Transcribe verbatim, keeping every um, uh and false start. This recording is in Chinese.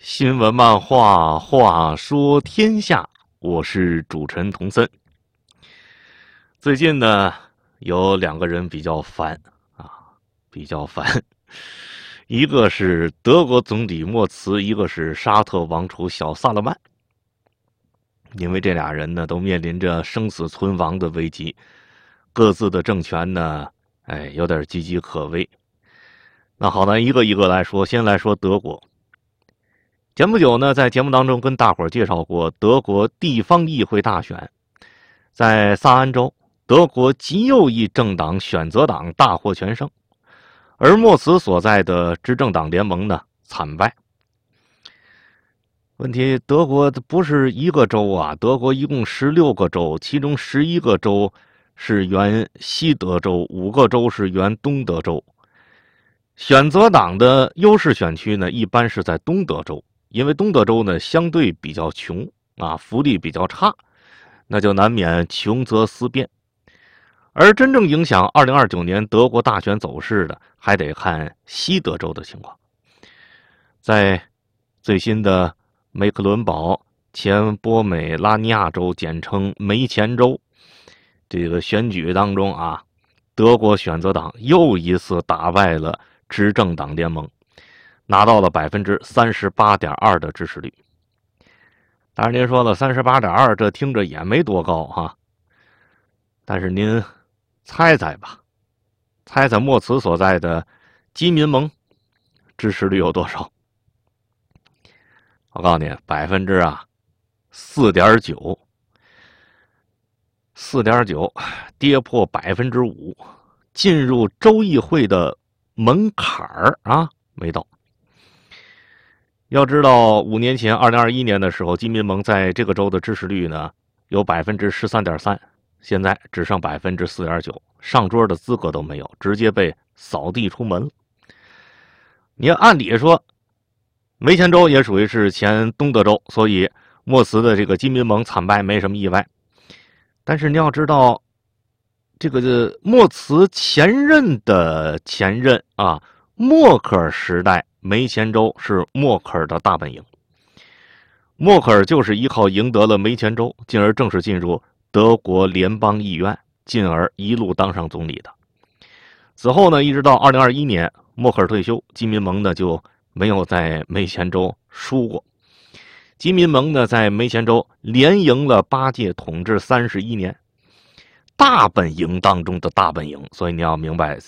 新闻漫画，话说天下，我是主持人童森。最近呢，有两个人比较烦啊，比较烦。一个是德国总理默茨，一个是沙特王储小萨勒曼。因为这俩人呢，都面临着生死存亡的危机，各自的政权呢，哎，有点岌岌可危。那好，咱一个一个来说，先来说德国。前不久呢，在节目当中跟大伙儿介绍过德国地方议会大选，在萨安州，德国极右翼政党选择党大获全胜，而默茨所在的执政党联盟呢惨败。问题，德国不是一个州啊，德国一共十六个州，其中十一个州是原西德州，五个州是原东德州。选择党的优势选区呢，一般是在东德州。因为东德州呢相对比较穷啊，福利比较差，那就难免穷则思变。而真正影响二零二九年德国大选走势的，还得看西德州的情况。在最新的梅克伦堡前波美拉尼亚州，简称梅前州这个选举当中啊，德国选择党又一次打败了执政党联盟，拿到了百分之三十八点二的支持率。当然，您说了三十八点二，这听着也没多高哈。但是您猜猜吧，猜猜默茨所在的基民盟支持率有多少？我告诉你，百分之啊四点九，四点九，跌破百分之五，进入州议会的门槛儿啊没到。要知道，五年前，二零二一年的时候，基民盟在这个州的支持率呢有百分之十三点三，现在只剩百分之四点九，上桌的资格都没有，直接被扫地出门了。你按理说，梅前州也属于是前东德州，所以默茨的这个基民盟惨败没什么意外。但是你要知道，这个默茨前任的前任啊，默克尔时代。梅前州是默克尔的大本营，默克尔就是依靠赢得了梅前州，进而正式进入德国联邦议院，进而一路当上总理的。此后呢，一直到二零二一年，默克尔退休，基民盟呢就没有在梅前州输过。基民盟呢在梅前州连赢了八届，统治三十一年，大本营当中的大本营。所以你要明白，